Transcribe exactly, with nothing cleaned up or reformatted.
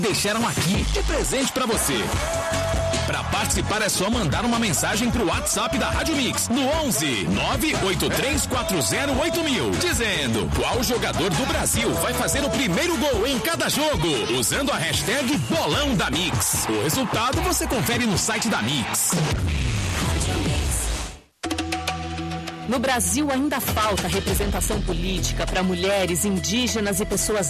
Deixaram aqui de presente pra você. Para participar é só mandar uma mensagem pro WhatsApp da Rádio Mix no onze nove oito três quatro zero oito mil, dizendo qual jogador do Brasil vai fazer o primeiro gol em cada jogo, usando a hashtag Bolão da Mix. O resultado você confere no site da Mix. No Brasil ainda falta representação política para mulheres, indígenas e pessoas